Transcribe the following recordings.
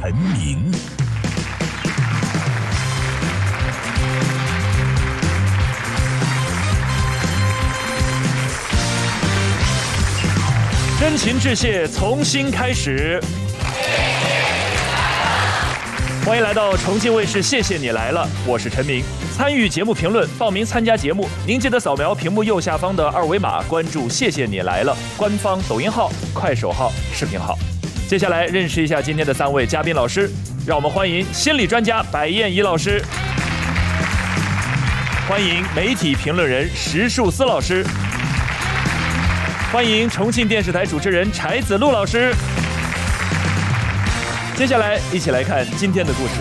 陈明。 真情致谢，从新开始。欢迎来到重庆卫视，谢谢你来了，我是陈明。参与节目评论、报名参加节目，您记得扫描屏幕右下方的二维码，关注谢谢你来了官方抖音号、快手号、视频号。接下来认识一下今天的3位嘉宾老师，让我们欢迎心理专家白燕怡老师，欢迎媒体评论人石树思老师，欢迎重庆电视台主持人柴子路老师。接下来一起来看今天的故事。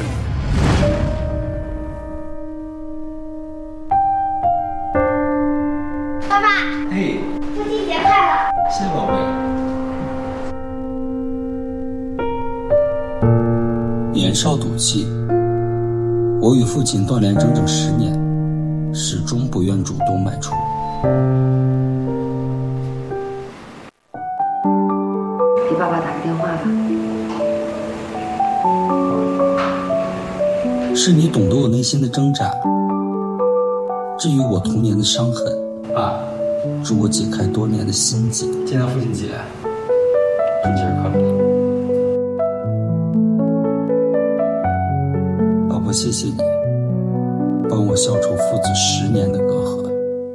爸爸， 嘿， 父亲节快乐！ 谢谢宝贝。年少赌气，我与父亲断联整整10年，始终不愿主动迈出。 给爸爸打个电话吧。 是你懂得我内心的挣扎，至于我童年的伤痕，爸，助我解开多年的心结。 今天父亲节，祝节日快乐。 老婆，谢谢你，帮我消除父子10年的隔阂。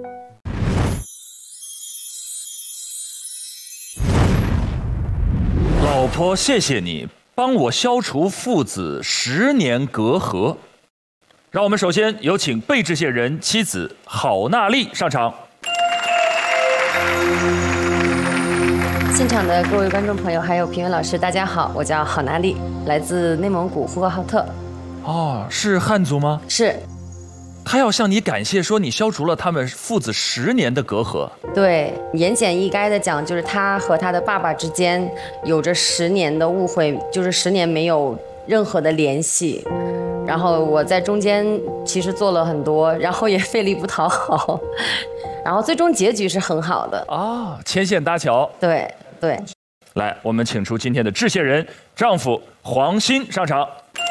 老婆，谢谢你帮我消除父子10年隔阂。让我们首先有请被致谢人妻子郝娜丽上场。 现场的各位观众朋友，还有评委老师，大家好，我叫郝娜丽，来自内蒙古呼和浩特。 哦，是汉族吗？ 是。 他要向你感谢，说你消除了他们父子10年的隔阂。 对，言简意赅的讲，就是他和他的爸爸之间有着10年的误会，就是10年没有任何的联系。然后我在中间其实做了很多，然后也费力不讨好，然后最终结局是很好的啊，牵线搭桥。 对对。 来，我们请出今天的致谢人，丈夫黄鑫上场。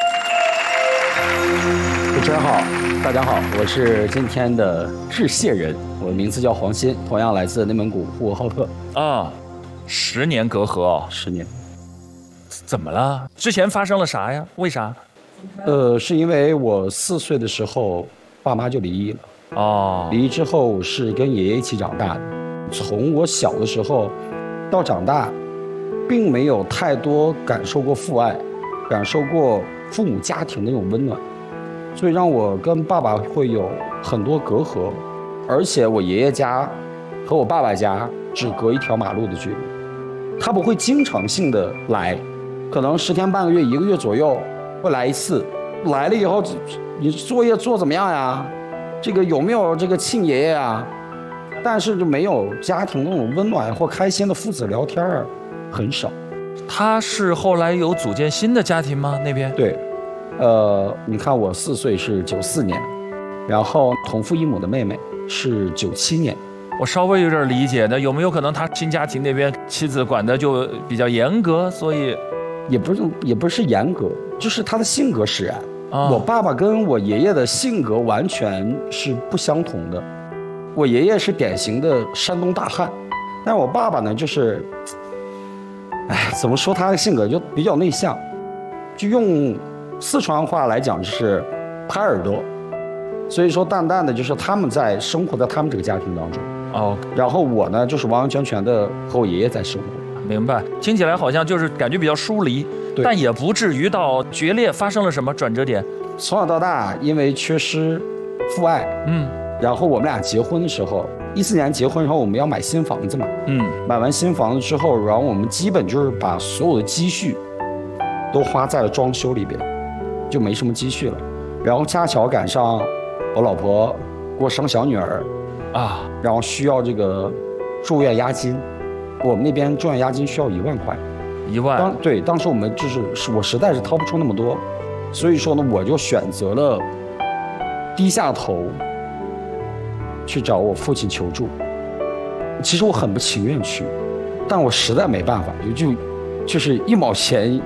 主持人好，大家好，我是今天的致谢人，我的名字叫黄鑫，同样来自内蒙古呼和浩特。 啊，10年隔阂哦 ，10年。 怎么了？之前发生了啥呀？为啥？ 是因为我4岁的时候，爸妈就离异了。 哦， 离异之后是跟爷爷一起长大的。从我小的时候到长大，并没有太多感受过父爱，感受过父母家庭的那种温暖，所以让我跟爸爸会有很多隔阂。而且我爷爷家和我爸爸家只隔一条马路的距离，他不会经常性的来，可能10天半个月1个月左右会来一次，来了以后，你作业做怎么样呀？这个有没有这个亲爷爷啊？但是就没有家庭那种温暖或开心的父子聊天儿，很少。 他是后来有组建新的家庭吗？那边？ 对，你看我4岁是94年，然后同父异母的妹妹是97年。 我稍微有点理解的，有没有可能他新家庭那边妻子管的就比较严格，所以？ 也不是严格，就是他的性格使然。我爸爸跟我爷爷的性格完全是不相同的。我爷爷是典型的山东大汉，但我爸爸呢，就是，怎么说他的性格就比较内向，就用四川话来讲就是耙耳朵。所以说淡淡的就是他们在生活在他们这个家庭当中。 哦， 然后我呢，就是完完全全的和我爷爷在生活。 明白，听起来好像就是感觉比较疏离，但也不至于到决裂。发生了什么转折点？ 从小到大，因为缺失父爱，然后我们俩结婚的时候，14年结婚，然后我们要买新房子嘛，买完新房子之后，然后我们基本就是把所有的积蓄都花在了装修里边，就没什么积蓄了。然后恰巧赶上我老婆给我生小女儿，然后需要这个住院押金。我们那边住院押金需要1万块 ，1万。 对，当时我们我实在是掏不出那么多，所以说呢，我就选择了低下头去找我父亲求助。其实我很不情愿去，但我实在没办法，就是1毛钱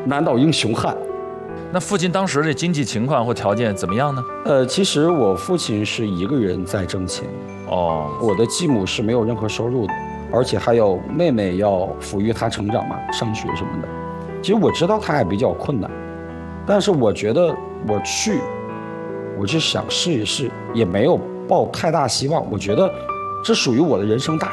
难倒英雄汉。 那父亲当时的经济情况或条件怎么样呢？ 其实我父亲是一个人在挣钱，我的继母是没有任何收入的，而且还有妹妹要抚育他成长嘛，上学什么的。其实我知道他还比较困难，但是我觉得我就想试一试，也没有抱太大希望。我觉得这属于我的人生大